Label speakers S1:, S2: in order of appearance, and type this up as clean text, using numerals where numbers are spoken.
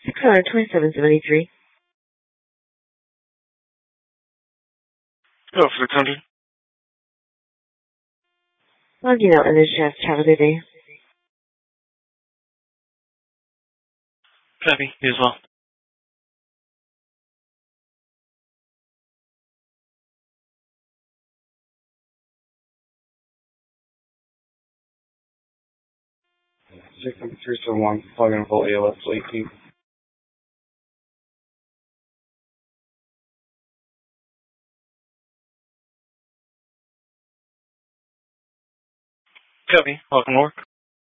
S1: 627.73.
S2: Oh, 600.
S1: Logging out in the chest. Have a good day.
S2: Copy. You as well.
S3: Check number 371, plug in full ALS 18.
S2: Copy. Welcome to work.